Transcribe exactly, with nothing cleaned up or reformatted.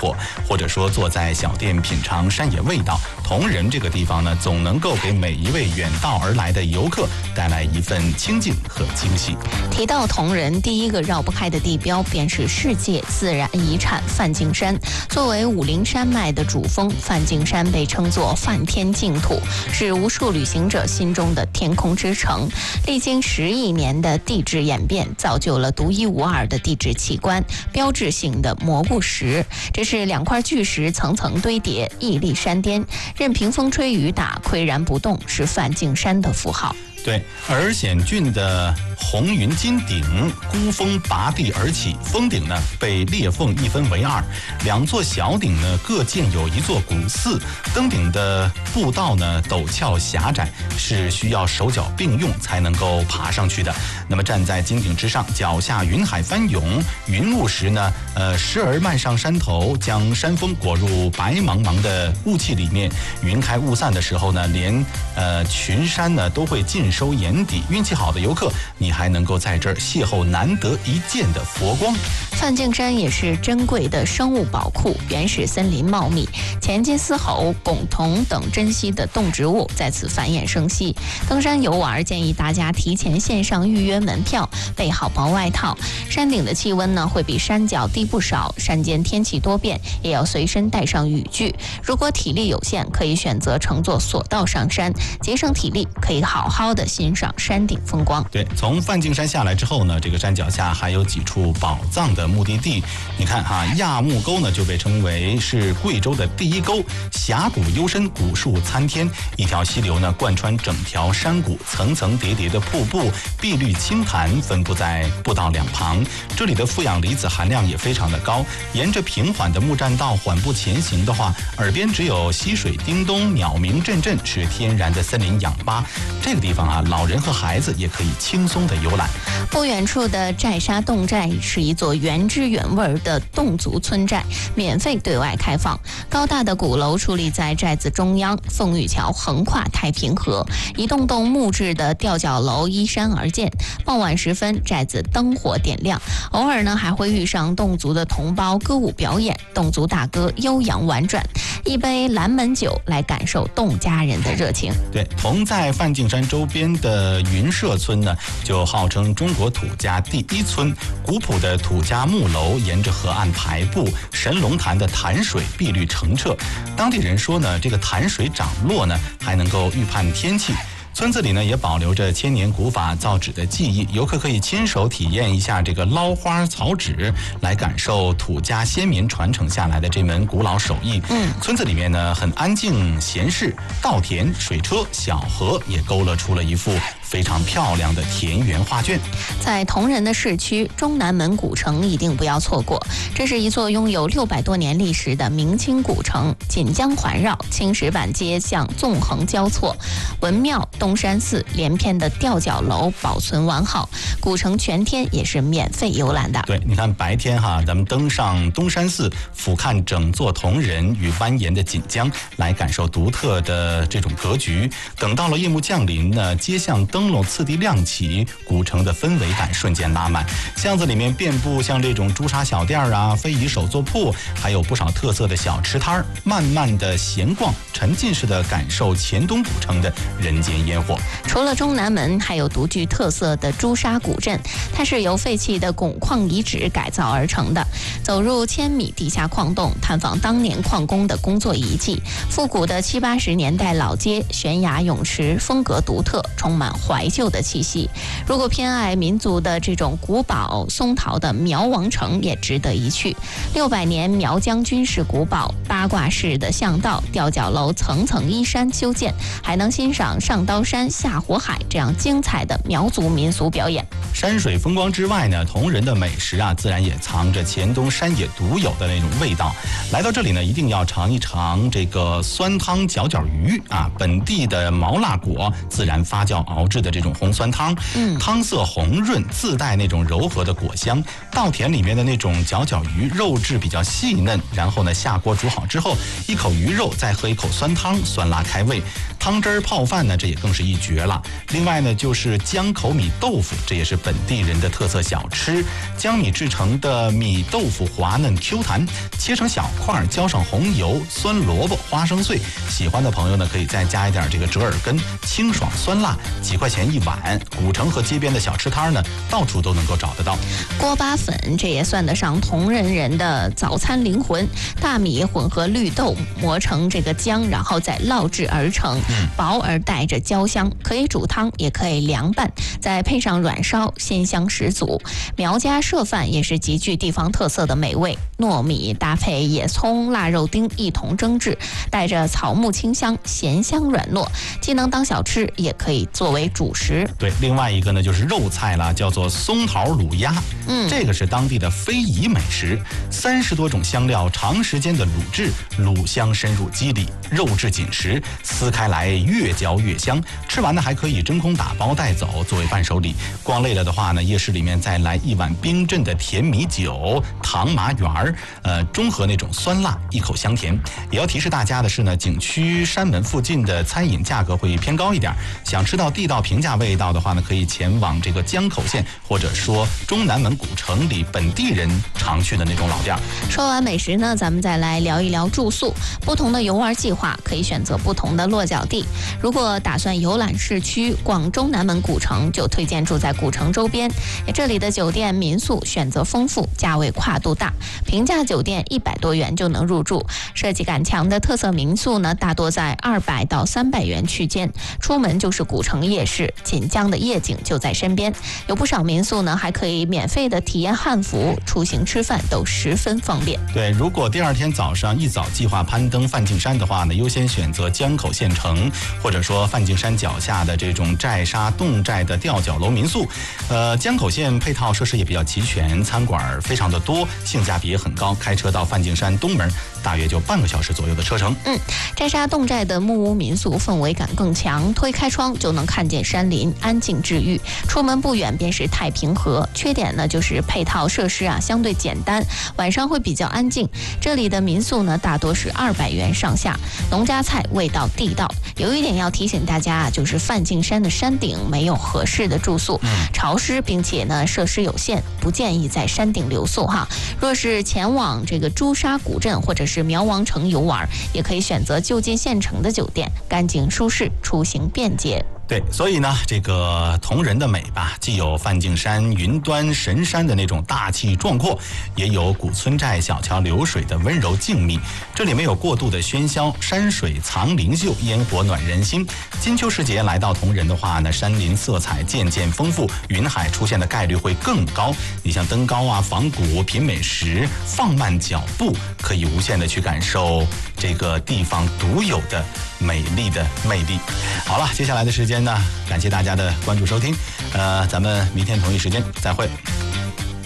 活，或者说坐在小店品尝山野味道，铜仁这个地方呢，总能够给每一位远道而来的游客带来一份清静和惊喜。 提到铜仁，第一个绕不开的地标便是世界自然遗产梵净山。作为武陵山脉的主峰，梵净山被称作梵天净土，是无数旅行者心中的天空之城。历经十亿年的地质演变，造就了独一无二的地质奇观——标志性的蘑菇石。这是两块巨石层层堆叠，屹立山巅，任凭风吹雨打，岿然不动，是梵净山的符号。 对，而险峻的红云金顶孤峰拔地而起，峰顶呢被裂缝一分为二，两座小顶呢各建有一座古寺，登顶的步道呢陡峭狭窄，是需要手脚并用才能够爬上去的。那么站在金顶之上，脚下云海翻涌，云雾时呢，呃，时而漫上山头，将山峰裹入白茫茫的雾气里面。云开雾散的时候呢，连呃群山呢都会尽收眼底。运气好的游客，你还能够在这儿邂逅难得一见的佛光。 梵净山也是珍贵的生物宝库，原始森林茂密，前金丝猴、拱桐等珍稀的动植物在此繁衍生息。登山游玩建议大家提前线上预约门票，备好薄外套。山顶的气温呢会比山脚低不少，山间天气多变，也要随身带上雨具。如果体力有限，可以选择乘坐索道上山，节省体力，可以好好的欣赏山顶风光。 对，从梵净山下来之后呢，这个山脚下还有几处宝藏的目的地。你看哈，亚木沟呢就被称为是贵州的第一沟，峡谷幽深，古树参天，一条溪流呢贯穿整条山谷，层层叠叠的瀑布，碧绿清潭分布在步道两旁。这里的负氧离子含量也非常的高，沿着平缓的木栈道缓步前行的话，耳边只有溪水叮咚，鸟鸣阵阵，是天然的森林氧吧。这个地方啊，老人和孩子也可以轻松的游览。 不远处的寨沙洞寨是一座原汁原味的侗族村寨，免费对外开放。高大的鼓楼矗立在寨子中央，凤玉桥横跨太平河，一栋栋木质的吊脚楼依山而建。傍晚时分，寨子灯火点亮，偶尔呢还会遇上侗族的同胞歌舞表演，侗族大歌悠扬婉转，一杯蓝门酒来感受侗家人的热情。 对，同在梵净山周边的云社村呢，就号称中国土家第一村。古朴的土家木楼沿着河岸排布，神龙潭的潭水碧绿澄澈。当地人说呢，这个潭水涨落呢，还能够预判天气。村子里呢也保留着千年古法造纸的技艺，游客可以亲手体验一下这个捞花草纸，来感受土家先民传承下来的这门古老手艺。嗯，村子里面呢很安静闲适，稻田、水车、小河也勾勒出了一幅非常漂亮的田园画卷。 在铜仁的市区，中南门古城一定不要错过。这是一座拥有六百多年历史的明清古城，锦江环绕，青石板街巷纵横交错，文庙、东山寺连片的吊脚楼保存完好。古城全天也是免费游览的。 对，你看白天哈，咱们登上东山寺，俯瞰整座铜仁与蜿蜒的锦江，来感受独特的这种格局。等到了夜幕降临呢，街巷灯笼次第亮起，古城的氛围感瞬间拉满。巷子里面遍布像这种朱砂小店啊、非遗手作铺，还有不少特色的小吃摊儿。慢慢的闲逛，沉浸式的感受黔东古城的人间烟火。 除了中南门，还有独具特色的朱砂古镇，它是由废弃的汞矿遗址改造而成的。走入千米地下矿洞，探访当年矿工的工作遗迹。复古的七八十年代老街，悬崖泳池，风格独特，充满怀旧的气息。如果偏爱民族的这种古堡，松桃的苗王城也值得一去。六百年苗疆军事古堡，八卦式的巷道，吊脚楼层层依山修建，还能欣赏上刀山下火海这样精彩的苗族民俗表演。 山水风光之外呢，铜仁的美食啊，自然也藏着黔东山野独有的那种味道。来到这里呢，一定要尝一尝这个酸汤角角鱼啊，本地的毛辣果自然发酵熬制的这种红酸汤，嗯，汤色红润，自带那种柔和的果香。稻田里面的那种角角鱼，肉质比较细嫩，然后呢下锅煮好之后，一口鱼肉再喝一口酸汤，酸辣开胃。 汤汁儿泡饭呢，这也更是一绝了。另外呢，就是江口米豆腐，这也是本地人的特色小吃。江米制成的米豆腐滑嫩 Q 弹，切成小块，浇上红油、酸萝卜、花生碎。喜欢的朋友呢，可以再加一点这个折耳根，清爽酸辣，几块钱一碗。古城和街边的小吃摊呢，到处都能够找得到。 锅巴粉，这也算得上同仁人的早餐灵魂。大米混合绿豆磨成这个浆，然后再烙制而成，薄而带着焦香，可以煮汤，也可以凉拌，再配上软烧，鲜香十足。苗家社饭也是极具地方特色的美味，糯米搭配野葱、腊肉丁一同蒸制，带着草木清香，咸香软糯，既能当小吃，也可以作为主食。 对，另外一个呢就是肉菜啦，叫做松桃卤鸭，嗯，这个是当地的非遗美食，三十多种香料，长时间的卤制，卤香深入肌里，肉质紧实，撕开来越嚼越香。吃完呢还可以真空打包带走，作为伴手礼。逛累了的话呢，夜市里面再来一碗冰镇的甜米酒、糖麻圆儿，呃，中和那种酸辣，一口香甜。也要提示大家的是呢，景区山门附近的餐饮价格会偏高一点，想吃到地道平价味道的话呢，可以前往这个江口县或者说中南门古城里本地人常去的那种老店。 说完美食呢，咱们再来聊一聊住宿。不同的游玩计划可以选择不同的落脚地。如果打算游览市区、逛中南门古城，就推荐住在古城周边。这里的酒店民宿选择丰富，价位跨度大，平价酒店一百多元就能入住。设计感强的特色民宿呢，大多在二百到三百元区间。出门就是古城夜市，锦江的夜景就在身边。有不少民宿呢，还可以免费的体验汉服，出行吃饭都十分方便。 对，如果第二天早上一早计划攀登梵净山的话呢，优先选择江口县城，或者说梵净山脚下的这种寨沙洞寨的吊脚楼民宿。呃，江口县配套设施也比较齐全，餐馆非常的多，性价比也很高。开车到梵净山东门，大约就半个小时左右的车程。 嗯，寨沙洞寨的木屋民宿氛围感更强，推开窗就能看见山林，安静治愈。出门不远便是太平河，缺点呢就是配套设施啊相对简单，晚上会比较安静。这里的民宿呢大多是二百元上下，农家菜味道地道。有一点要提醒大家啊，就是梵净山的山顶没有合适的住宿，潮湿并且呢设施有限，不建议在山顶留宿哈。若是前往这个朱砂古镇或者是苗王城游玩，也可以选择就近县城的酒店，干净舒适，出行便捷。 对，所以呢，这个同仁的美吧，既有梵净山云端神山的那种大气壮阔，也有古村寨小桥流水的温柔静谧。这里没有过度的喧嚣，山水藏灵秀，烟火暖人心。金秋时节来到同仁的话呢，山林色彩渐渐丰富，云海出现的概率会更高。你像登高啊、访古、品美食，放慢脚步，可以无限的去感受这个地方独有的美丽的魅力。好了，接下来的时间呢，感谢大家的关注收听，呃，咱们明天同一时间再会。